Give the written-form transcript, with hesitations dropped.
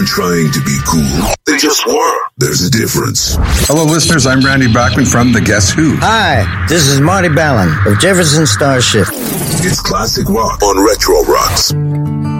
weren't trying to be cool. They just were. There's a difference. Hello, listeners. I'm Randy Bachman from The Guess Who. Hi, this is Marty Ballin of Jefferson Starship. It's classic rock on Retro Rocks.